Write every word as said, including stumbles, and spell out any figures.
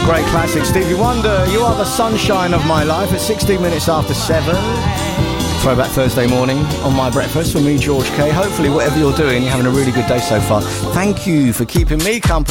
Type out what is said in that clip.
Great classic. Stevie Wonder, You Are the Sunshine of My Life at sixteen minutes after seven. Throwback Thursday morning on My Breakfast with me, George K. Hopefully, whatever you're doing, you're having a really good day so far. Thank you for keeping me company.